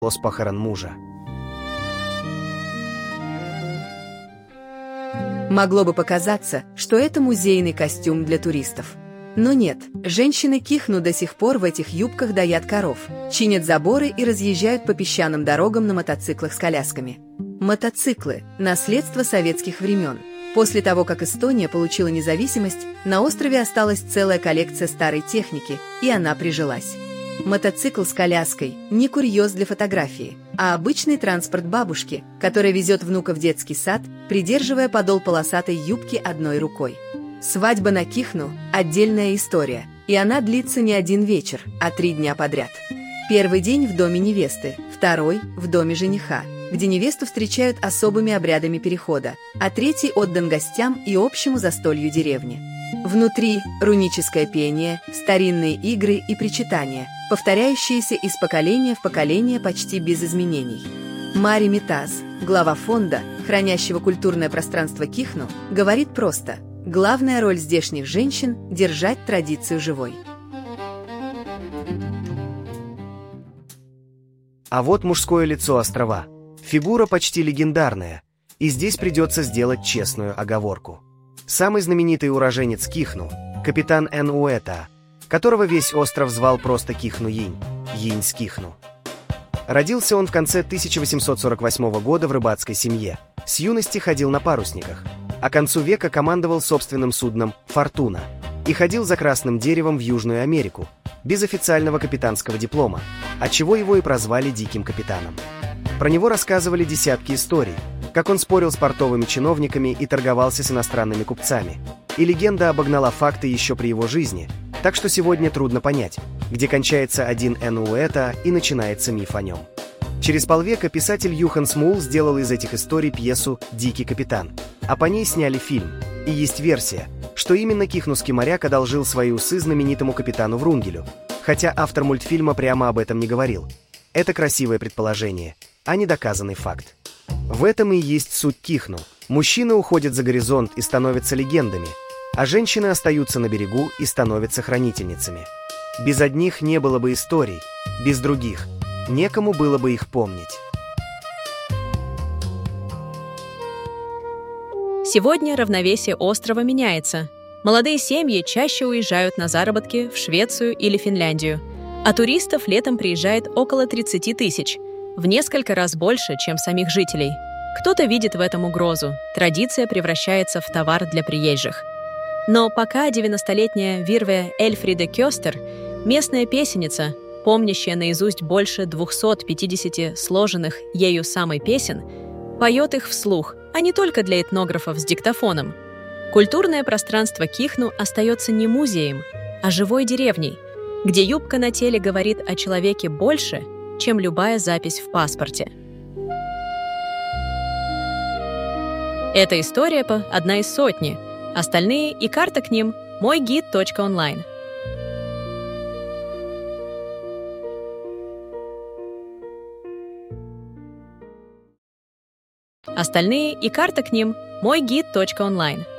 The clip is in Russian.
с похорон мужа. Могло бы показаться, что это музейный костюм для туристов. Но нет, женщины Кихну до сих пор в этих юбках доят коров, чинят заборы и разъезжают по песчаным дорогам на мотоциклах с колясками. Мотоциклы – наследство советских времен. После того, как Эстония получила независимость, на острове осталась целая коллекция старой техники, и она прижилась. Мотоцикл с коляской – не курьез для фотографии, а обычный транспорт бабушки, которая везет внука в детский сад, придерживая подол полосатой юбки одной рукой. Свадьба на Кихну – отдельная история, и она длится не один вечер, а 3 дня подряд. Первый день в доме невесты, второй – в доме жениха, где невесту встречают особыми обрядами перехода, а третий отдан гостям и общему застолью деревни. Внутри – руническое пение, старинные игры и причитания, повторяющиеся из поколения в поколение почти без изменений. Мари Митас, глава фонда, хранящего культурное пространство Кихну, говорит просто: главная роль здешних женщин – держать традицию живой. А вот мужское лицо острова. Фигура почти легендарная, и здесь придется сделать честную оговорку. Самый знаменитый уроженец Кихну – капитан Энуэта, которого весь остров звал просто Кихну-Йинь, Йинь с Кихну. Родился он в конце 1848 года в рыбацкой семье. С юности ходил на парусниках, а к концу века командовал собственным судном «Фортуна» и ходил за красным деревом в Южную Америку, без официального капитанского диплома, отчего его и прозвали «Диким капитаном». Про него рассказывали десятки историй, как он спорил с портовыми чиновниками и торговался с иностранными купцами. И легенда обогнала факты еще при его жизни, так что сегодня трудно понять, где кончается один Энуэта и начинается миф о нем. Через полвека писатель Юхан Смул сделал из этих историй пьесу «Дикий капитан», а по ней сняли фильм. И есть версия, что именно кихнусский моряк одолжил свои усы знаменитому капитану Врунгелю, хотя автор мультфильма прямо об этом не говорил. Это красивое предположение, а не доказанный факт. В этом и есть суть Кихну. Мужчины уходят за горизонт и становятся легендами, а женщины остаются на берегу и становятся хранительницами. Без одних не было бы историй, без других некому было бы их помнить. Сегодня равновесие острова меняется. Молодые семьи чаще уезжают на заработки в Швецию или Финляндию, а туристов летом приезжает около 30 тысяч, в несколько раз больше, чем самих жителей. Кто-то видит в этом угрозу, традиция превращается в товар для приезжих. Но пока 90-летняя Вирве Эльфриде Кёстер, местная песенница, помнящая наизусть больше 250 сложенных ею самой песен, поет их вслух, а не только для этнографов с диктофоном. Культурное пространство Кихну остается не музеем, а живой деревней, где юбка на теле говорит о человеке больше, чем любая запись в паспорте. Эта история одна из сотни. Остальные и карта к ним – мойгид.онлайн. Остальные и карта к ним – мойгид.онлайн.